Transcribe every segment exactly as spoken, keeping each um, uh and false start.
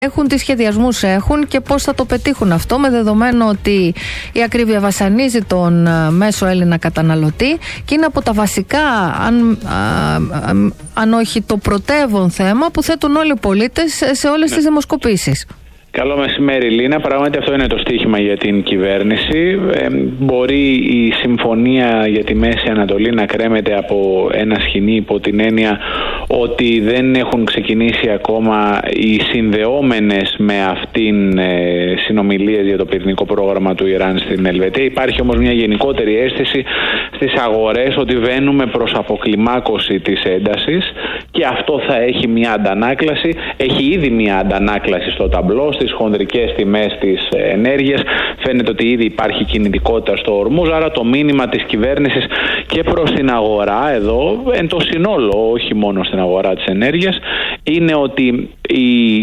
έχουν, τι σχεδιασμούς έχουν και πώς θα το πετύχουν αυτό, με δεδομένο ότι η ακρίβεια βασανίζει τον μέσο Έλληνα καταναλωτή και είναι από τα βασικά, αν, α, α, αν όχι το πρωτεύον θέμα που θέτουν όλοι οι πολίτες σε όλες ναι. τις δημοσκοπήσεις. Καλό μεσημέρι, Λίνα. Πράγματι αυτό είναι το στίχημα για την κυβέρνηση. Ε, μπορεί η συμφωνία για τη Μέση Ανατολή να κρέμεται από ένα σκηνή υπό την έννοια ότι δεν έχουν ξεκινήσει ακόμα οι συνδεόμενες με αυτήν ε, συνομιλίες για το πυρηνικό πρόγραμμα του Ιράν στην Ελβετία. Υπάρχει όμως μια γενικότερη αίσθηση στις αγορές ότι βαίνουμε προς αποκλιμάκωση της έντασης και αυτό θα έχει μια αντανάκλαση. Έχει ήδη μια αντανάκλαση στο ταμπλό, στις χονδρικές τιμές της ενέργειας. Φαίνεται ότι ήδη υπάρχει κινητικότητα στο Ορμούζ, άρα το μήνυμα της κυβέρνησης και προς την αγορά εδώ, εν το συνόλο, όχι μόνο στην αγορά της ενέργειας, είναι ότι οι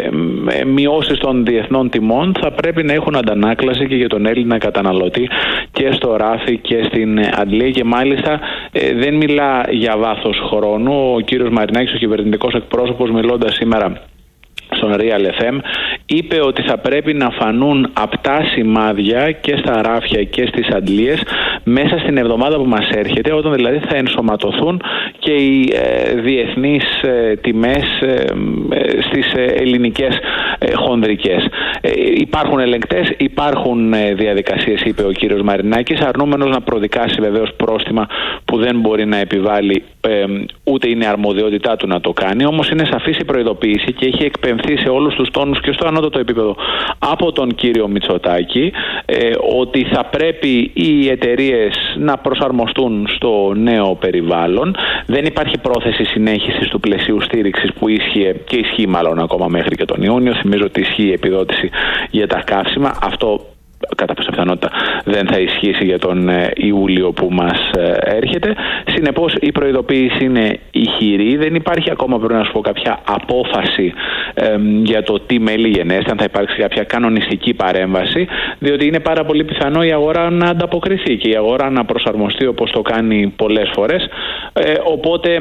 ε, μειώσεις των διεθνών τιμών θα πρέπει να έχουν αντανάκλαση και για τον Έλληνα καταναλωτή και στο ράφι και στην αντλία, και μάλιστα ε, δεν μιλά για βάθος χρόνου. Ο κύριος Μαρινάκης, ο κυβερνητικός εκπρόσωπος, μιλώντας σήμερα στον Real εφ εμ, είπε ότι θα πρέπει να φανούν απτά σημάδια και στα ράφια και στις αντλίες μέσα στην εβδομάδα που μας έρχεται, όταν δηλαδή θα ενσωματωθούν και οι ε, διεθνείς ε, τιμές ε, ε, στις ε, ελληνικές ε, χονδρικές. Ε, υπάρχουν ελεγκτές, υπάρχουν ε, διαδικασίες, είπε ο κύριος Μαρινάκης, αρνούμενος να προδικάσει βεβαίως πρόστιμα που δεν μπορεί να επιβάλλει, ε, ούτε είναι αρμοδιότητά του να το κάνει. Όμως είναι σαφής η προειδοποίηση και έχει εκπαιμφθεί σε όλους τους τόνους και στο ανώτατο επίπεδο από τον κύριο Μητσοτάκη, ε, ότι θα πρέπει οι εταιρείες να προσαρμοστούν στο νέο περιβάλλον. Δεν υπάρχει πρόθεση συνέχισης του πλαισίου στήριξης που ίσχυε και ισχύει μάλλον ακόμα μέχρι και τον Ιούνιο. Θυμίζω ότι ισχύει η επιδότηση για τα καύσιμα. Αυτό κατά πάσα πιθανότητα δεν θα ισχύσει για τον Ιούλιο που μας έρχεται. Συνεπώς η προειδοποίηση είναι ηχηρή. Δεν υπάρχει ακόμα, πρέπει να σου πω, κάποια απόφαση ε, για το τι μέλη γενέστε, αν θα υπάρξει κάποια κανονιστική παρέμβαση, διότι είναι πάρα πολύ πιθανό η αγορά να ανταποκριθεί και η αγορά να προσαρμοστεί όπως το κάνει πολλές φορές. Ε, οπότε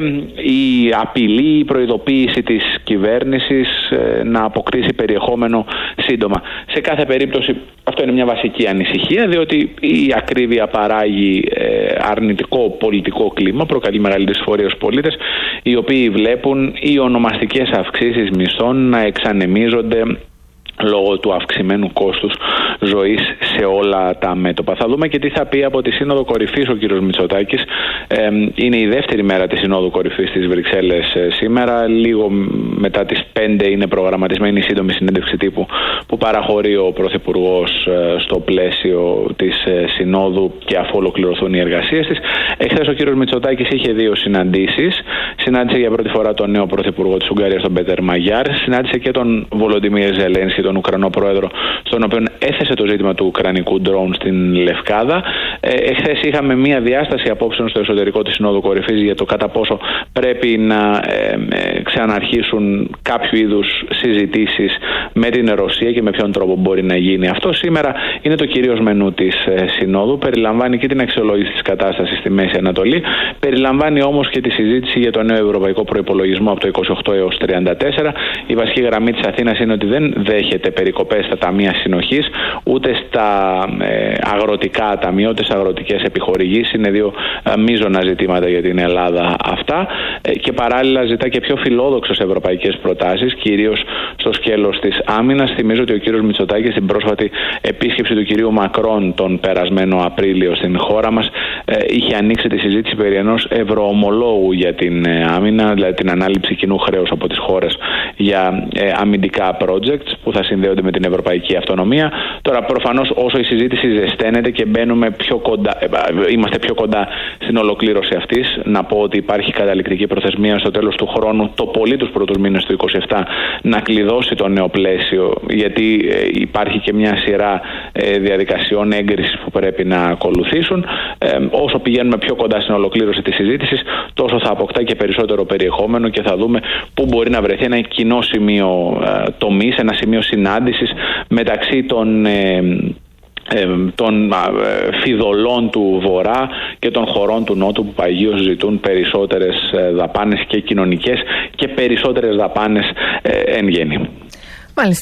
η απειλή, η προειδοποίηση της κυβέρνησης ε, να αποκτήσει περιεχόμενο σύντομα. Σε κάθε περίπτωση αυτό είναι μια βασική ανησυχία, διότι η ακρίβεια παράγει ε, αρνητικό πολιτικό κλίμα, προκαλεί μεγάλη δυσφορία στους πολίτες, οι οποίοι βλέπουν οι ονομαστικές αυξήσεις μισθών να εξανεμίζονται λόγω του αυξημένου κόστους ζωής σε όλα τα μέτωπα. Θα δούμε και τι θα πει από τη Σύνοδο Κορυφής ο κύριος Μητσοτάκης. Ε, είναι η δεύτερη μέρα της Συνόδου Κορυφής στις Βρυξέλλες ε, σήμερα. Λίγο μετά τις πέντε είναι προγραμματισμένη η σύντομη συνέντευξη τύπου που παραχωρεί ο Πρωθυπουργός ε, στο πλαίσιο της ε, Συνόδου και αφού ολοκληρωθούν οι εργασίες της. Εχθές ο κύριος Μητσοτάκης είχε δύο συναντήσεις. Συνάντησε για πρώτη φορά τον νέο Πρωθυπουργό της Ουγγαρίας, τον Πέτερ Μαγιάρ. Συνάντησε και τον Βολοντιμίρ Ζελένσκι, τον Ουκρανό πρόεδρο, στον οποίο έθεσε το ζήτημα του ουκρανικού ντρόουν στην Λευκάδα. Ε, εχθές είχαμε μία διάσταση απόψεων στο εσωτερικό της Συνόδου Κορυφής για το κατά πόσο πρέπει να ε, ε, ξαναρχίσουν κάποιο είδους συζητήσεις με την Ρωσία και με ποιον τρόπο μπορεί να γίνει αυτό. Σήμερα είναι το κυρίως μενού της ε, Συνόδου. Περιλαμβάνει και την αξιολόγηση της κατάστασης στη Μέση Ανατολή. Περιλαμβάνει όμως και τη συζήτηση για το νέο ευρωπαϊκό προϋπολογισμό από το είκοσι οκτώ έως τριάντα τέσσερα. Η βασική γραμμή της Αθήνας είναι ότι δεν δέχεται περικοπές στα ταμεία συνοχής, ούτε στα ε, αγροτικά ταμεία, ούτε στις αγροτικές επιχορηγήσεις. Είναι δύο ε, μείζωνα ζητήματα για την Ελλάδα αυτά. Ε, και παράλληλα ζητά και πιο φιλόδοξες ευρωπαϊκές προτάσεις, κυρίως στο σκέλος της άμυνας. Θυμίζω ότι ο κύριος Μητσοτάκης στην πρόσφατη επίσκεψη του κυρίου Μακρόν τον περασμένο Απρίλιο στην χώρα μας ε, είχε ανοίξει τη συζήτηση περί ενός ευρωομολόγου για την ε, άμυνα, δηλαδή την ανάληψη κοινού χρέους από τις χώρες για ε, αμυντικά projects που θα συνδέονται με την ευρωπαϊκή αυτονομία. Τώρα προφανώς όσο η συζήτηση ζεσταίνεται και μπαίνουμε πιο κοντά, είμαστε πιο κοντά στην ολοκλήρωση αυτής, να πω ότι υπάρχει καταληκτική προθεσμία στο τέλος του χρόνου, το πολύ τους πρώτους μήνες του είκοσι επτά, να κλειδώσει το νέο πλαίσιο, γιατί ε, υπάρχει και μια σειρά ε, διαδικασιών έγκρισης που πρέπει να ακολουθήσουν. Ε, όσο πηγαίνουμε πιο κοντά στην ολοκλήρωση της συζήτησης, τόσο θα αποκτά και περισσότερο περιεχόμενο και θα δούμε πού μπορεί να βρεθεί ένα κοινό σημείο ε, τομής, ένα σημείο συνάντησης μεταξύ των ε, ε, των ε, φιδωλών του Βορρά και των χωρών του Νότου που παγίως ζητούν περισσότερες ε, δαπάνες και κοινωνικές και περισσότερες δαπάνες ε, εν γέννη. Μάλιστα.